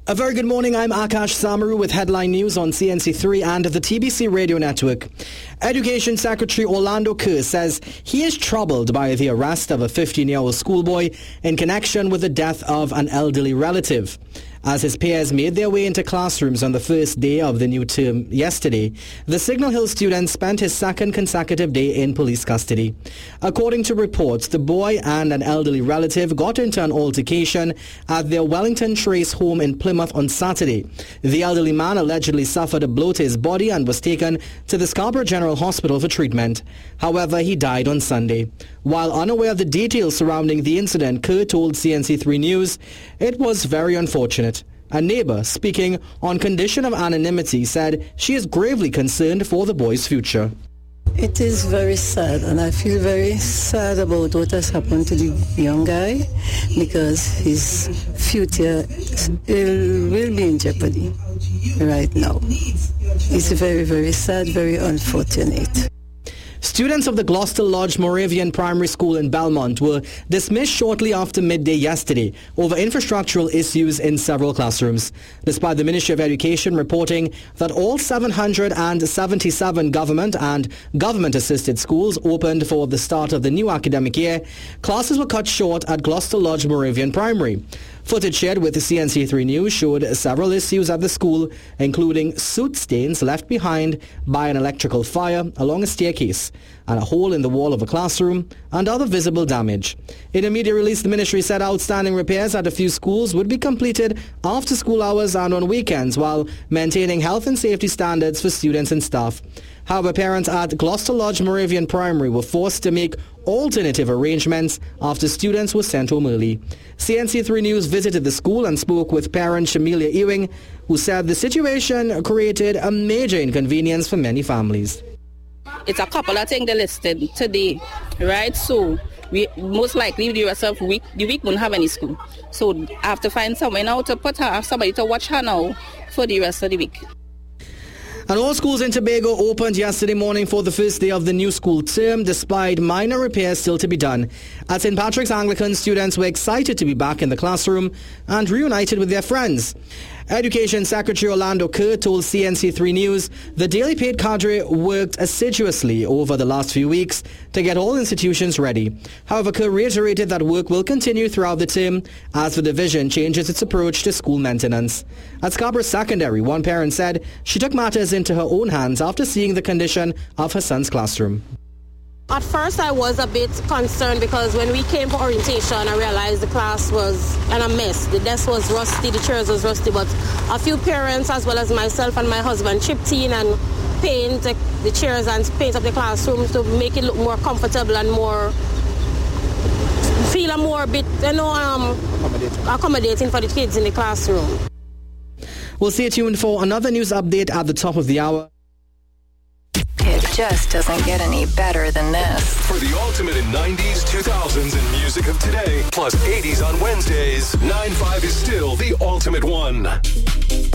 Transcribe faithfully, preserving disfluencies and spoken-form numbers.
A very good morning. I'm Akash Samaru with headline news on C N C three and the T B C Radio Network. Education Secretary Orlando Kerr says he is troubled by the arrest of a fifteen-year-old schoolboy in connection with the death of an elderly relative. As his peers made their way into classrooms on the first day of the new term yesterday, the Signal Hill student spent his second consecutive day in police custody. According to reports, the boy and an elderly relative got into an altercation at their Wellington Trace home in Plymouth on Saturday. The elderly man allegedly suffered a blow to his body and was taken to the Scarborough General Hospital for treatment. However, he died on Sunday. While unaware of the details surrounding the incident, Kerr told C N C three News it was very unfortunate. A neighbor, speaking on condition of anonymity, said she is gravely concerned for the boy's future. It is very sad, and I feel very sad about what has happened to the young guy, because his future will be in jeopardy right now. It's very, very sad, very unfortunate. Students of the Gloucester Lodge Moravian Primary School in Belmont were dismissed shortly after midday yesterday over infrastructural issues in several classrooms, despite the Ministry of Education reporting that all seven hundred seventy-seven government and government-assisted schools opened for the start of the new academic year. Classes were cut short at Gloucester Lodge Moravian Primary. Footage shared with the C N C three News showed several issues at the school, including soot stains left behind by an electrical fire along a staircase, and a hole in the wall of a classroom, and other visible damage. In a media release, the ministry said outstanding repairs at a few schools would be completed after school hours and on weekends, while maintaining health and safety standards for students and staff. However, parents at Gloucester Lodge Moravian Primary were forced to make alternative arrangements after students were sent home early. C N C three News visited the school and spoke with parent Shamilia Ewing, who said the situation created a major inconvenience for many families. It's a couple of things they listed today, right? So we most likely the rest of the week, the week won't have any school. So I have to find somewhere now to put her, somebody to watch her now for the rest of the week. And all schools in Tobago opened yesterday morning for the first day of the new school term, despite minor repairs still to be done. At Saint Patrick's Anglican, students were excited to be back in the classroom and reunited with their friends. Education Secretary Orlando Kerr told C N C three News the daily paid cadre worked assiduously over the last few weeks to get all institutions ready. However, Kerr reiterated that work will continue throughout the term as the division changes its approach to school maintenance. At Scarborough Secondary, one parent said she took matters into her own hands after seeing the condition of her son's classroom. At first I was a bit concerned because when we came for orientation I realized the class was in a mess. The desk was rusty, the chairs was rusty, but a few parents as well as myself and my husband chipped in and paint the chairs and paint up the classroom to make it look more comfortable and more, feel a more bit, you know, um, accommodating for the kids in the classroom. We'll stay tuned for another news update at the top of the hour. It just doesn't get any better than this. For the ultimate in nineties, two thousands, and music of today, plus eighties on Wednesdays, nine five is still the ultimate one.